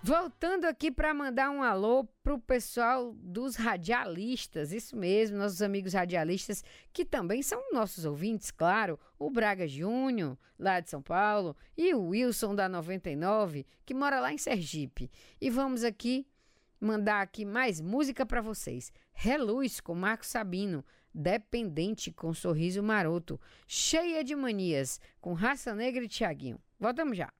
Voltando aqui para mandar um alô pro pessoal dos radialistas, isso mesmo, nossos amigos radialistas, que também são nossos ouvintes, claro, o Braga Júnior, lá de São Paulo, e o Wilson da 99, que mora lá em Sergipe. E vamos aqui mandar aqui mais música para vocês. Reluz com Marcos Sabino, Dependente com Sorriso Maroto, Cheia de Manias com Raça Negra e Thiaguinho. Voltamos já.